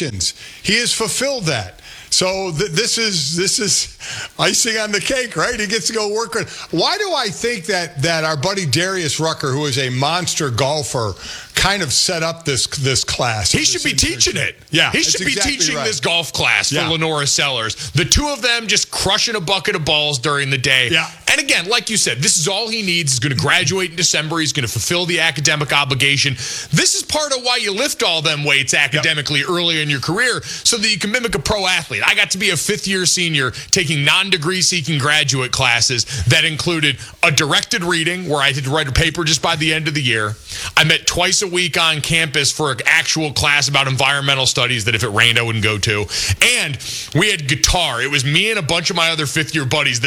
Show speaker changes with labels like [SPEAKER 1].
[SPEAKER 1] congratulations. He has fulfilled that. So this is icing on the cake, right? He gets to go work. Why do I think that our buddy Darius Rucker, who is a monster golfer, kind of set up this class?
[SPEAKER 2] He should be teaching it.
[SPEAKER 1] Yeah,
[SPEAKER 2] he should be teaching this golf class for Lenora Sellers. The two of them just crushing a bucket of balls during the day.
[SPEAKER 1] Yeah.
[SPEAKER 2] And again, like you said, this is all he needs. He's going to graduate in December. He's going to fulfill the academic obligation. This is part of why you lift all them weights academically earlier in your career, so that you can mimic a pro athlete. I got to be a fifth-year senior taking non-degree seeking graduate classes that included a directed reading where I had to write a paper just by the end of the year. I met twice a week on campus for an actual class about environmental studies that if it rained I wouldn't go to. And we had guitar. It was me and a bunch of my other fifth-year buddies